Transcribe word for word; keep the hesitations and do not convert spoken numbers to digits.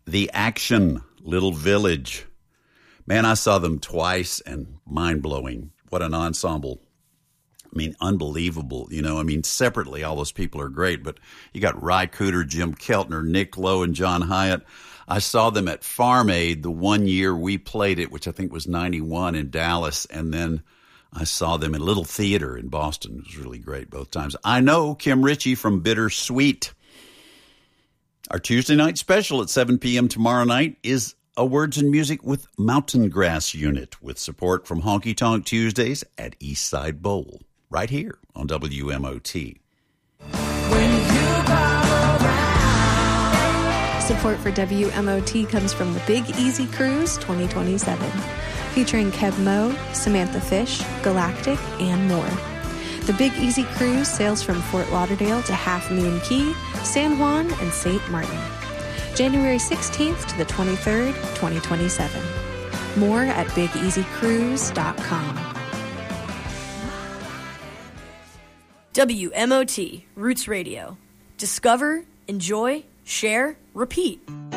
The Action, Little Village. Man, I saw them twice and mind-blowing. What an ensemble. I mean, unbelievable. You know, I mean, separately, all those people are great, but you got Ry Cooder, Jim Keltner, Nick Lowe, and John Hyatt. I saw them at Farm Aid the one year we played it, which I think was ninety-one in Dallas, and then I saw them in Little Theater in Boston. It was really great both times. I know Kim Ritchie from Bittersweet. Our Tuesday night special at seven p.m. tomorrow night is a Words and Music with Mountain Grass Unit, with support from Honky Tonk Tuesdays at Eastside Bowl, right here on W M O T. When you come around. Support for W M O T comes from the Big Easy Cruise twenty twenty-seven, featuring Kev Moe, Samantha Fish, Galactic, and more. The Big Easy Cruise sails from Fort Lauderdale to Half Moon Cay, San Juan, and Saint Martin. January sixteenth to the twenty-third, twenty twenty-seven. More at big easy cruise dot com. W M O T, Roots Radio. Discover, enjoy, share, repeat.